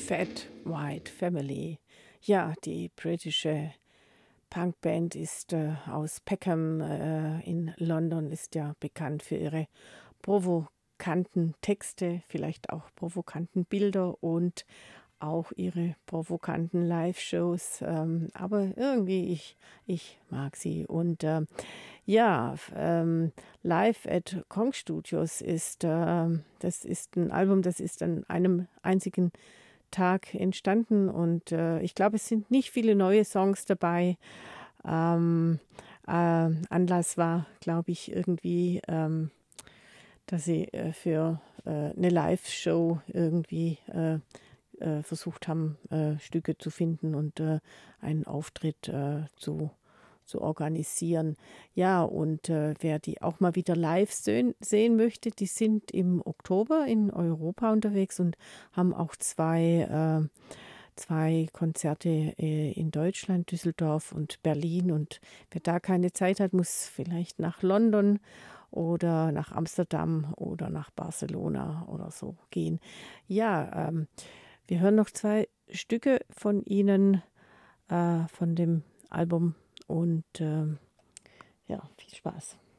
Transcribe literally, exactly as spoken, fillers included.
Fat White Family. Ja, die britische Punkband ist äh, aus Peckham äh, in London, ist ja bekannt für ihre provokanten Texte, vielleicht auch provokanten Bilder und auch ihre provokanten Live-Shows. Ähm, aber irgendwie, ich, ich mag sie. Und äh, ja, f- ähm, Live at Kong Studios ist, ähm, das ist ein Album, das ist an einem einzigen Tag entstanden und äh, ich glaube, es sind nicht viele neue Songs dabei. Ähm, äh, Anlass war, glaube ich, irgendwie, ähm, dass sie äh, für äh, eine Live-Show irgendwie äh, äh, versucht haben, äh, Stücke zu finden und äh, einen Auftritt äh, zu, zu organisieren. Ja, und äh, wer die auch mal wieder live sehen, sehen möchte, die sind im Oktober in Europa unterwegs und haben auch zwei, äh, zwei Konzerte äh, in Deutschland, Düsseldorf und Berlin. Und wer da keine Zeit hat, muss vielleicht nach London oder nach Amsterdam oder nach Barcelona oder so gehen. Ja, ähm, wir hören noch zwei Stücke von Ihnen, äh, von dem Album und ähm, ja, viel Spaß.